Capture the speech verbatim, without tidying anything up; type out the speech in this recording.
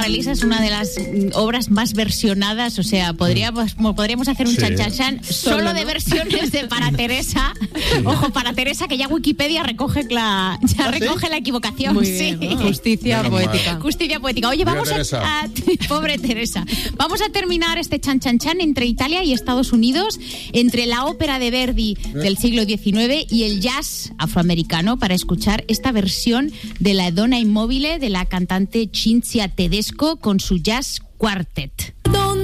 para Elisa es una de las mm, obras más versionadas, o sea, podríamos, podríamos hacer un Sí. chan chan chan solo, Solo, de ¿no? versiones de Para Teresa. Ojo, Para Teresa, que ya Wikipedia recoge la, ya ¿Ah, sí? recoge la equivocación. Muy sí. bien, ¿no? Justicia Menos poética. mal. Justicia poética. Oye, Mira, vamos Teresa. a, a- Pobre Teresa. Vamos a terminar este chan chan chan entre Italia y Estados Unidos, entre la ópera de Verdi del siglo diecinueve y el jazz afroamericano, para escuchar esta versión de La Donna Immobile de la cantante Cinzia Tedesco con su Jazz Quartet.